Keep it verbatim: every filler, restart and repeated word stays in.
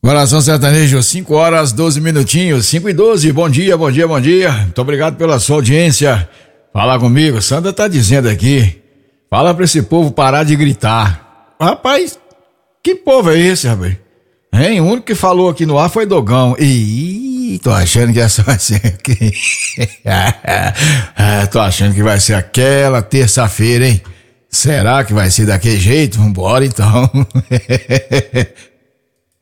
Coração Sertanejo, cinco horas, doze minutinhos, cinco e doze, bom dia, bom dia, bom dia. Muito obrigado pela sua audiência. Fala comigo, Sandra tá dizendo aqui. Fala pra esse povo parar de gritar. Rapaz, que povo é esse, rapaz? Hein? O único que falou aqui no ar foi Dogão. Ih, tô achando que essa vai ser aqui. ah, tô achando que vai ser aquela terça-feira, hein? Será que vai ser daquele jeito? Vambora então.